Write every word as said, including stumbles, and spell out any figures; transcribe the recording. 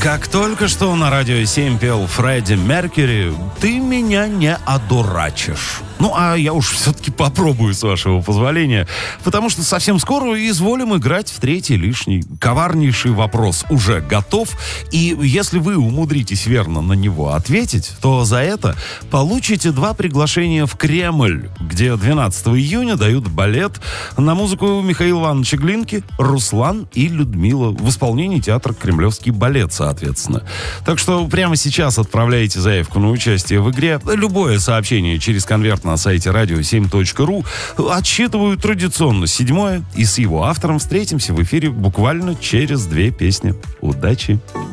Как только что на радио семь пел Фредди Меркьюри, ты меня не одурачишь. Ну, а я уж все-таки попробую, с вашего позволения, потому что совсем скоро изволим играть в третий лишний. Коварнейший вопрос уже готов, и если вы умудритесь верно на него ответить, то за это получите два приглашения в Кремль, где двенадцатого июня дают балет на музыку Михаила Ивановича Глинки, Руслан и Людмила в исполнении театра «Кремлевский балет», соответственно. Так что прямо сейчас отправляйте заявку на участие в игре. Любое сообщение через конверт на сайте радио семь точка ру. Отсчитываю традиционно седьмое, и с его автором встретимся в эфире буквально через две песни. Удачи!